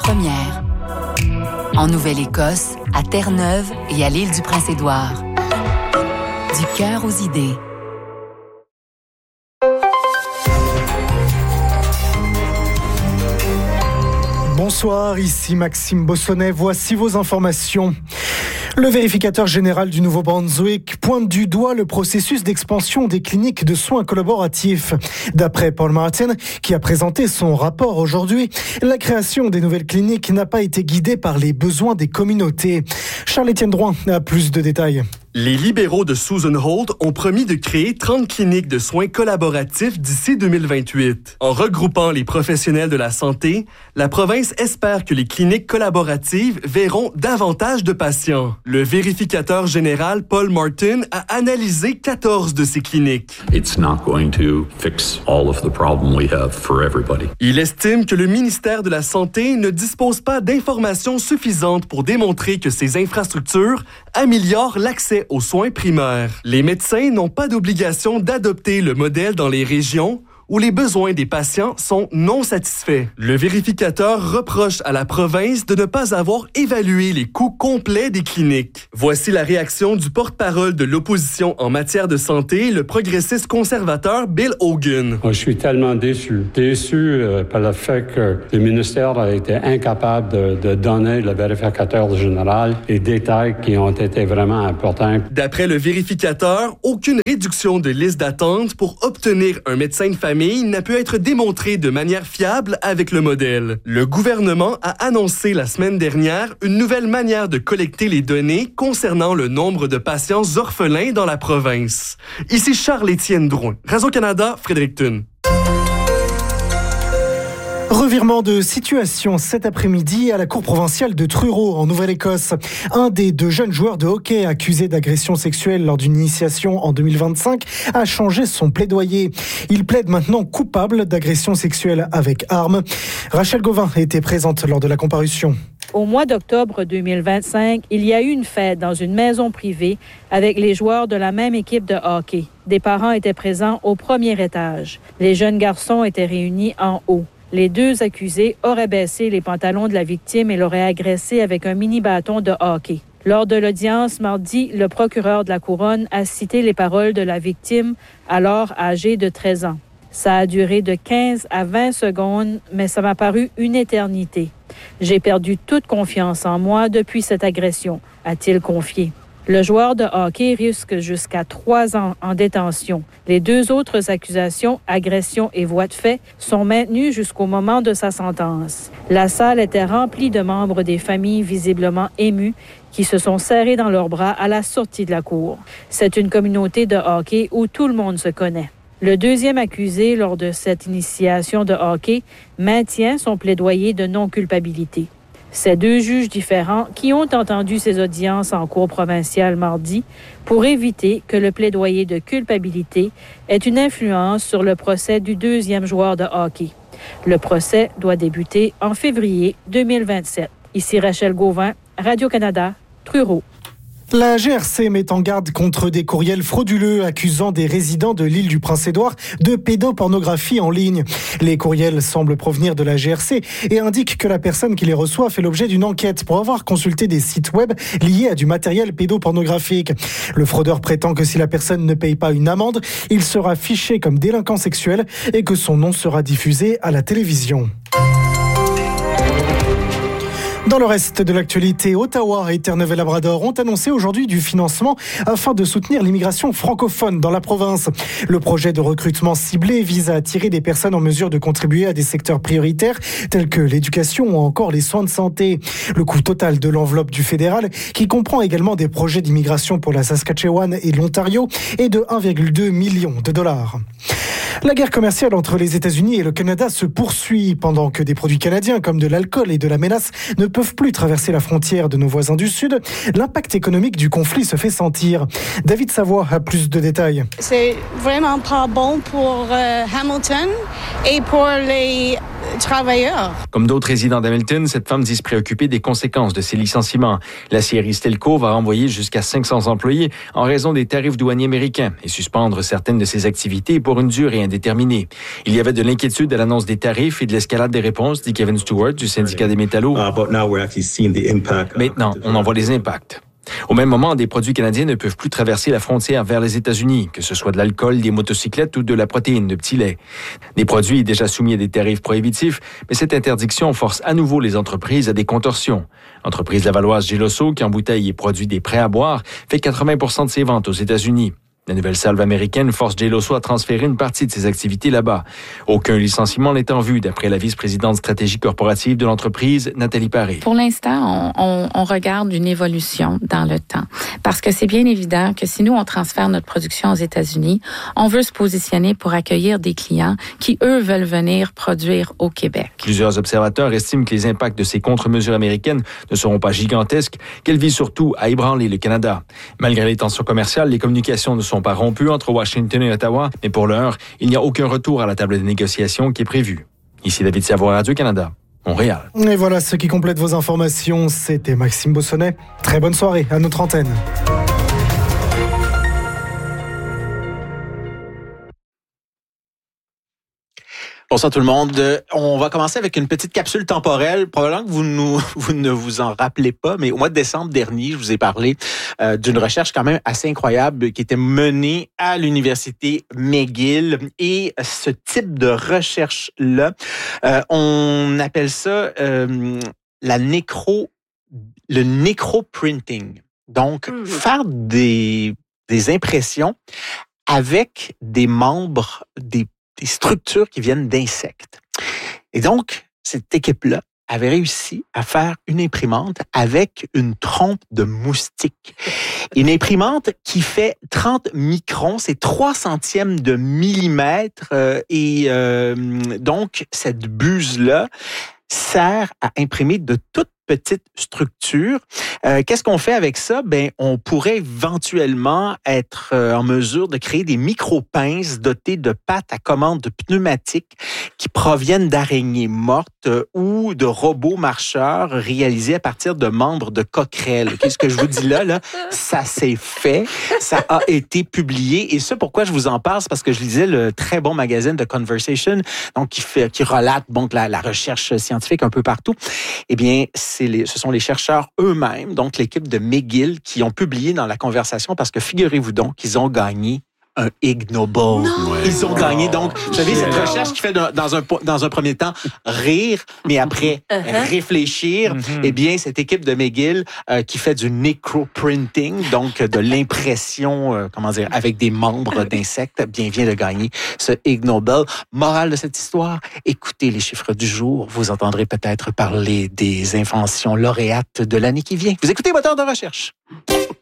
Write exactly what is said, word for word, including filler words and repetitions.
première. En Nouvelle-Écosse, à Terre-Neuve et à l'île du Prince-Édouard. Du cœur aux idées. Bonsoir, ici Maxime Bossonnet. Voici vos informations. Le vérificateur général du Nouveau-Brunswick pointe du doigt le processus d'expansion des cliniques de soins collaboratifs. D'après Paul Martin, qui a présenté son rapport aujourd'hui, la création des nouvelles cliniques n'a pas été guidée par les besoins des communautés. Charles-Étienne Drouin a plus de détails. Les libéraux de Susan Holt ont promis de créer trente cliniques de soins collaboratifs d'ici deux mille vingt-huit. En regroupant les professionnels de la santé, la province espère que les cliniques collaboratives verront davantage de patients. Le vérificateur général Paul Martin a analysé quatorze de ces cliniques. It's not going to fix all of the problem we have for everybody. Il estime que le ministère de la Santé ne dispose pas d'informations suffisantes pour démontrer que ces infrastructures améliorent l'accès aux soins primaires. Les médecins n'ont pas d'obligation d'adopter le modèle dans les régions où les besoins des patients sont non satisfaits. Le vérificateur reproche à la province de ne pas avoir évalué les coûts complets des cliniques. Voici la réaction du porte-parole de l'opposition en matière de santé, le progressiste conservateur Bill Hogan. Moi, je suis tellement déçu. Déçu euh, par le fait que le ministère a été incapable de, de donner le vérificateur général les détails qui ont été vraiment importants. D'après le vérificateur, aucune réduction de liste d'attente pour obtenir un médecin de famille n'a pu être démontré de manière fiable avec le modèle. Le gouvernement a annoncé la semaine dernière une nouvelle manière de collecter les données concernant le nombre de patients orphelins dans la province. Ici Charles-Étienne Drouin, Radio-Canada, Fredericton. Revirement de situation cet après-midi à la cour provinciale de Truro, en Nouvelle-Écosse. Un des deux jeunes joueurs de hockey accusés d'agression sexuelle lors d'une initiation en deux mille vingt-cinq a changé son plaidoyer. Il plaide maintenant coupable d'agression sexuelle avec arme. Rachel Gauvin était présente lors de la comparution. Au mois d'octobre deux mille vingt-cinq, il y a eu une fête dans une maison privée avec les joueurs de la même équipe de hockey. Des parents étaient présents au premier étage. Les jeunes garçons étaient réunis en haut. Les deux accusés auraient baissé les pantalons de la victime et l'auraient agressée avec un mini-bâton de hockey. Lors de l'audience mardi, le procureur de la Couronne a cité les paroles de la victime, alors âgée de treize ans. Ça a duré de quinze à vingt secondes, mais ça m'a paru une éternité. J'ai perdu toute confiance en moi depuis cette agression, a-t-il confié. Le joueur de hockey risque jusqu'à trois ans en détention. Les deux autres accusations, agression et voie de fait, sont maintenues jusqu'au moment de sa sentence. La salle était remplie de membres des familles visiblement émues qui se sont serrés dans leurs bras à la sortie de la cour. C'est une communauté de hockey où tout le monde se connaît. Le deuxième accusé lors de cette initiation de hockey maintient son plaidoyer de non-culpabilité. Ces deux juges différents qui ont entendu ces audiences en cour provinciale mardi pour éviter que le plaidoyer de culpabilité ait une influence sur le procès du deuxième joueur de hockey. Le procès doit débuter en février deux mille vingt-sept. Ici Rachel Gauvin, Radio-Canada, Truro. La G R C met en garde contre des courriels frauduleux accusant des résidents de l'île du Prince-Édouard de pédopornographie en ligne. Les courriels semblent provenir de la G R C et indiquent que la personne qui les reçoit fait l'objet d'une enquête pour avoir consulté des sites web liés à du matériel pédopornographique. Le fraudeur prétend que si la personne ne paye pas une amende, il sera fiché comme délinquant sexuel et que son nom sera diffusé à la télévision. Dans le reste de l'actualité, Ottawa et Terre-Neuve-et-Labrador ont annoncé aujourd'hui du financement afin de soutenir l'immigration francophone dans la province. Le projet de recrutement ciblé vise à attirer des personnes en mesure de contribuer à des secteurs prioritaires tels que l'éducation ou encore les soins de santé. Le coût total de l'enveloppe du fédéral, qui comprend également des projets d'immigration pour la Saskatchewan et l'Ontario, est de un virgule deux million de dollars. La guerre commerciale entre les États-Unis et le Canada se poursuit pendant que des produits canadiens comme de l'alcool et de la mélasse ne peuvent plus traverser la frontière de nos voisins du Sud. L'impact économique du conflit se fait sentir. David Savoie a plus de détails. C'est vraiment pas bon pour euh, Hamilton et pour les travailleurs. Comme d'autres résidents d'Hamilton, cette femme dit se préoccuper des conséquences de ces licenciements. L'acierie Stelco va renvoyer jusqu'à cinq cents employés en raison des tarifs douaniers américains et suspendre certaines de ses activités pour une durée indéterminée. Il y avait de l'inquiétude à l'annonce des tarifs et de l'escalade des réponses, dit Kevin Stewart du syndicat des métallos. Maintenant, on en voit les impacts. Au même moment, des produits canadiens ne peuvent plus traverser la frontière vers les États-Unis, que ce soit de l'alcool, des motocyclettes ou de la protéine de petit lait. Des produits déjà soumis à des tarifs prohibitifs, mais cette interdiction force à nouveau les entreprises à des contorsions. L'entreprise lavalloise Geloso, qui embouteille et produit des prêts à boire, fait quatre-vingts pour cent de ses ventes aux États-Unis. La nouvelle salve américaine force Geloso à transférer une partie de ses activités là-bas. Aucun licenciement n'est en vue, d'après la vice-présidente stratégie corporative de l'entreprise, Nathalie Paré. Pour l'instant, on, on, on regarde une évolution dans le temps. Parce que c'est bien évident que si nous, on transfère notre production aux États-Unis, on veut se positionner pour accueillir des clients qui, eux, veulent venir produire au Québec. Plusieurs observateurs estiment que les impacts de ces contre-mesures américaines ne seront pas gigantesques, qu'elles visent surtout à ébranler le Canada. Malgré les tensions commerciales, les communications ne sont pas rompues entre Washington et Ottawa, mais pour l'heure, il n'y a aucun retour à la table de négociation qui est prévu. Ici David Savoie, Radio-Canada, Montréal. Et voilà ce qui complète vos informations. C'était Maxime Bossonnet. Très bonne soirée à notre antenne. Bonsoir tout le monde. On va commencer avec une petite capsule temporelle. Probablement que vous, nous, vous ne vous en rappelez pas, mais au mois de décembre dernier, je vous ai parlé euh, d'une recherche quand même assez incroyable qui était menée à l'université McGill. Et ce type de recherche-là, euh, on appelle ça euh, la nécro, le nécroprinting. Donc, mmh. faire des, des impressions avec des membres, des des structures qui viennent d'insectes. Et donc, cette équipe-là avait réussi à faire une imprimante avec une trompe de moustique. Une imprimante qui fait trente microns, c'est trois centièmes de millimètre. Euh, et euh, donc, cette buse-là sert à imprimer de toutes petites structures. Euh, qu'est-ce qu'on fait avec ça? Ben, on pourrait éventuellement être euh, en mesure de créer des micro-pinces dotées de pattes à commande pneumatiques qui proviennent d'araignées mortes euh, ou de robots marcheurs réalisés à partir de membres de coquerelles. Qu'est-ce que je vous dis là, là? Ça s'est fait, ça a été publié. Et ça, pourquoi je vous en parle? C'est parce que je lisais le très bon magazine The Conversation, donc qui, fait, qui relate bon, la, la recherche scientifique un peu partout. Eh bien, c'est les, ce sont les chercheurs eux-mêmes, donc l'équipe de McGill, qui ont publié dans la conversation, parce que figurez-vous donc qu'ils ont gagné un Ig Nobel. Non. Ils ont gagné, donc, vous savez, cette recherche qui fait dans, dans, un, dans un premier temps rire, mais après uh-huh. réfléchir, mm-hmm. eh bien, cette équipe de McGill euh, qui fait du necroprinting, donc de l'impression, euh, comment dire, avec des membres d'insectes, bien vient de gagner ce Ig Nobel. Morale de cette histoire, écoutez les chiffres du jour, vous entendrez peut-être parler des inventions lauréates de l'année qui vient. Vous écoutez Moteur de recherche.